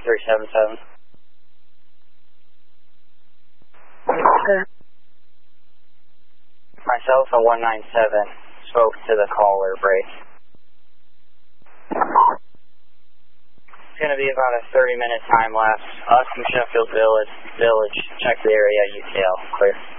377. Myself at 197 spoke to the caller break. It's going to be about a 30-minute time lapse. Us from Sheffield Village. Check the area, UTL. Clear.